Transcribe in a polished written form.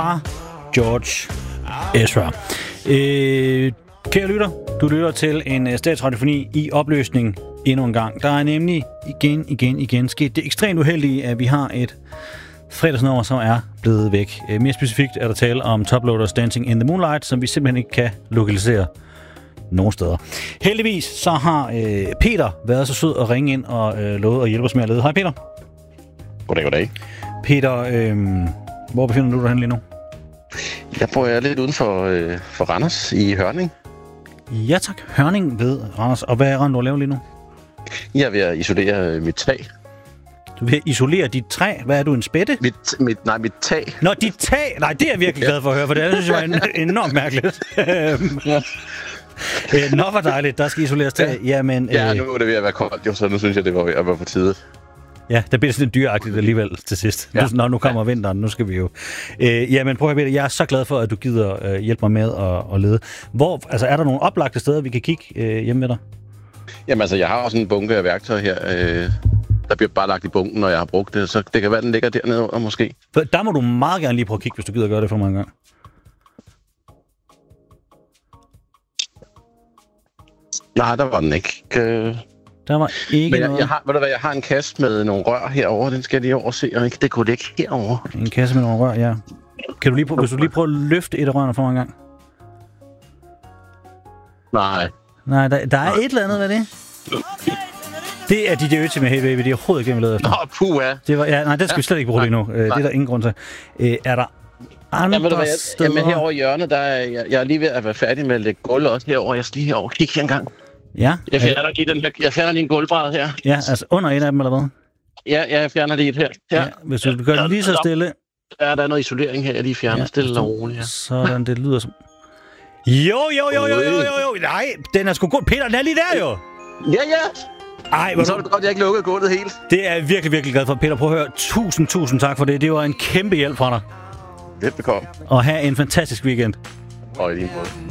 George Ezra. Kære lytter, du lytter til en statsradiofoni i opløsning endnu en gang. Der er nemlig igen sket det ekstremt uheldige, at vi har et fredagsnummer, som er blevet væk. Mere specifikt er der tale om Toploaders Dancing in the Moonlight, som vi simpelthen ikke kan lokalisere nogen steder. Heldigvis så har Peter været så sød at ringe ind og lovet at hjælpe os med at lede. Hej Peter. Goddag. Peter, hvor befinder du dig hen lige nu? Jeg bor lidt uden for Randers i Hørning. Ja tak, Hørning ved Randers. Og hvad er du laver lige nu? Jeg er ved at isolere mit tag. Du vil isolere dit træ? Hvad er du, en spætte? Mit tag. Nå, dit tag? Nej, det er jeg virkelig glad for at høre, for det synes jeg er enormt mærkeligt. Nå, hvor dejligt, der skal isoleres tag. Jamen, nu er det ved at være koldt, jo, så nu synes jeg, det var ved at være på tide. Ja, der bliver sådan lidt dyreagtigt alligevel til sidst. Ja. Nu kommer vinteren, nu skal vi jo. Jamen prøv at høre, Peter, jeg er så glad for, at du gider hjælpe mig med at lede. Altså, er der nogle oplagte steder, vi kan kigge hjemme med dig? Jamen altså, jeg har også en bunke af værktøj her. Der bliver bare lagt i bunken, når jeg har brugt det. Så det kan være, den ligger dernede under måske. For der må du meget gerne lige prøve at kigge, hvis du gider gøre det for mig en gang. Nej, der var den ikke. Der var ikke noget. Jeg har en kasse med nogle rør herover. Den skal jeg lige overse, og ikke det kunne ligge herover. En kasse med nogle rør, ja. Kan du lige hvis du lige prøve at løfte et af rørene for mig en gang? Nej, der er et eller andet ved det. Det er DJ Ötzi med Hey Baby. Det er overhovedet ikke, det, efter. Puha. Det skal vi slet ikke bruge lige nu. Det er der ingen grund til. Er der andre steder? Jamen herovre i hjørnet, der er jeg er lige ved at være færdig med at lægge gulv også herover. Jeg skal lige herover kigge her en gang. Ja. Jeg fjerner lige en gulvbræd her. Ja, altså under en af dem, eller hvad? Ja, jeg fjerner lige et her. Ja, hvis du gør det lige så stille. Ja, der er noget isolering her, jeg lige fjerner stille og roligt. Ja. Sådan, det lyder som... Jo. Nej, den er sgu god. Peter, den er lige der jo. Ja. Ej, så er det godt, jeg ikke lukkede gulvet helt. Det er jeg virkelig, virkelig glad for. Peter, prøv at høre. Tusind tak for det. Det var en kæmpe hjælp fra dig. Velbekomme. Og have en fantastisk weekend. Og i lige måde.